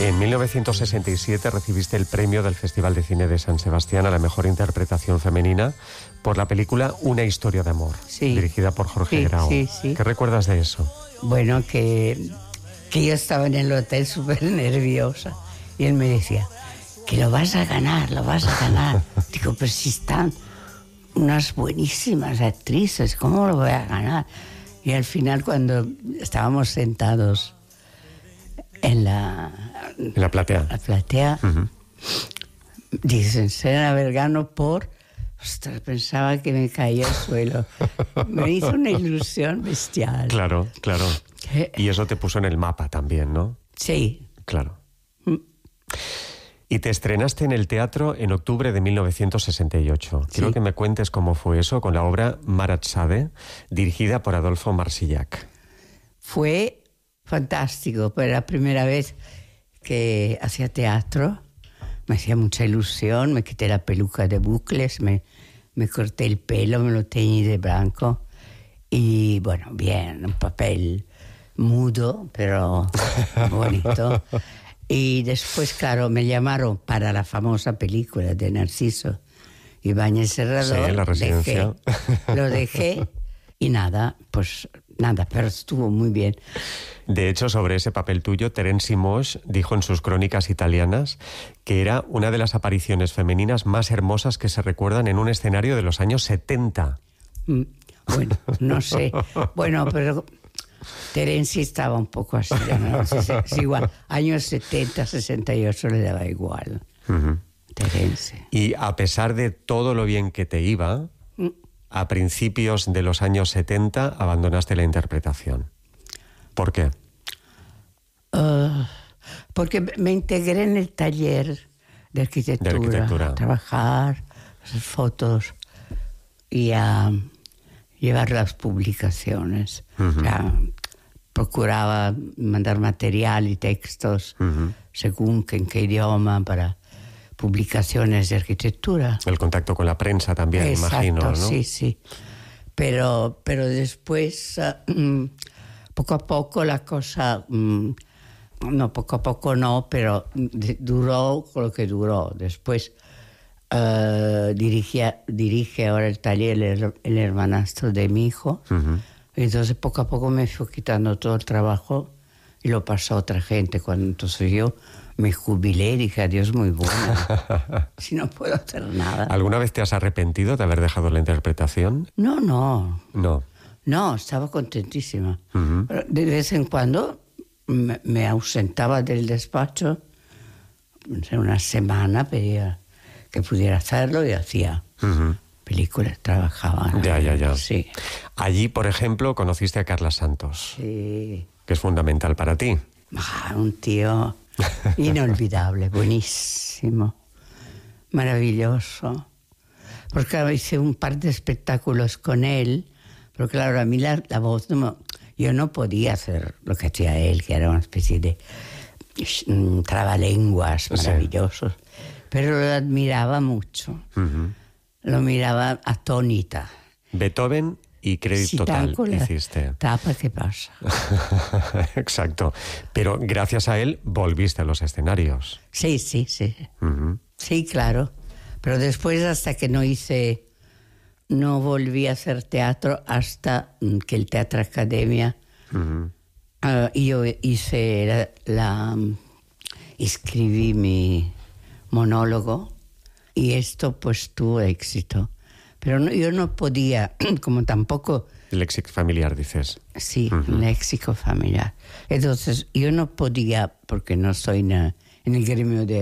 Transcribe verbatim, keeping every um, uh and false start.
En mil novecientos sesenta y siete recibiste el premio del Festival de Cine de San Sebastián a la mejor interpretación femenina por la película Una historia de amor, sí. dirigida por Jorge sí, Grau. Sí, sí. ¿Qué recuerdas de eso? Bueno, que, que yo estaba en el hotel súper nerviosa y él me decía, que lo vas a ganar, lo vas a ganar. Digo, pero si están unas buenísimas actrices, ¿cómo lo voy a ganar? Y al final, cuando estábamos sentados en la, en la platea, la platea uh-huh. dicen, Serena Vergano por... Ostras, pensaba que me caía al suelo. Me hizo una ilusión bestial. Claro, claro. Y eso te puso en el mapa también, ¿no? Sí. Claro. Mm. Y te estrenaste en el teatro en octubre de mil novecientos sesenta y ocho. Quiero sí. que me cuentes cómo fue eso con la obra Maratzade, dirigida por Adolfo Marsillac. Fue fantástico. Fue la primera vez que hacía teatro. Me hacía mucha ilusión. Me quité la peluca de bucles, me, me corté el pelo, me lo teñí de blanco. Y bueno, bien, un papel mudo, pero bonito. Y después, claro, me llamaron para la famosa película de Narciso Ibáñez Serrador. Sí, La Residencia. Dejé, lo dejé y nada, pues nada, pero estuvo muy bien. De hecho, sobre ese papel tuyo, Terence Moix dijo en sus crónicas italianas que era una de las apariciones femeninas más hermosas que se recuerdan en un escenario de los años setenta. Mm, bueno, no sé. Bueno, pero... Terence estaba un poco así, ¿no? Es, es igual, años setenta, sesenta y ocho le daba igual. Uh-huh. Terence. Y a pesar de todo lo bien que te iba, mm. a principios de los años setenta abandonaste la interpretación. ¿Por qué? Uh, porque me integré en el taller de arquitectura, de arquitectura. A trabajar, hacer fotos y a... llevar las publicaciones. Uh-huh. O sea, procuraba mandar material y textos uh-huh. según que, en qué idioma para publicaciones de arquitectura. El contacto con la prensa también, exacto, imagino, ¿no? Sí, sí. Pero, pero después, uh, poco a poco la cosa... Um, no, poco a poco no, pero duró lo que duró. Después... Uh, dirige, dirige ahora el taller el, el hermanastro de mi hijo. Uh-huh. Entonces poco a poco me fue quitando todo el trabajo y lo pasó a otra gente. Cuando entonces yo me jubilé y dije adiós, muy bueno. Si no puedo hacer nada. ¿Alguna vez te has arrepentido de haber dejado la interpretación? No, no. No. No, estaba contentísima. Uh-huh. De vez en cuando me, me ausentaba del despacho, no sé, una semana, pedía que pudiera hacerlo y hacía uh-huh. películas, trabajaba. Ya, ya, ya. Sí. Allí, por ejemplo, conociste a Carla Santos. Sí. Que es fundamental para ti. Ah, un tío inolvidable, buenísimo, maravilloso. Porque claro, hice un par de espectáculos con él, pero claro, a mí la, la voz, no, yo no podía hacer lo que hacía él, que era una especie de um, trabalenguas maravillosos. Sí. Pero lo admiraba mucho. Uh-huh. Lo miraba atónita. Beethoven y Crédit sí, Total la hiciste. Tapa, ¿qué pasa? Exacto. Pero gracias a él volviste a los escenarios. Sí, sí, sí. Uh-huh. Sí, claro. Pero después, hasta que no hice... No volví a hacer teatro hasta que el Teatro Academia... Uh-huh. Uh, y yo hice la... la escribí mi... monólogo, y esto pues tuvo éxito. Pero no, yo no podía, como tampoco... Léxico familiar, dices. Sí, uh-huh. léxico familiar. Entonces, yo no podía, porque no estoy en, en el gremio de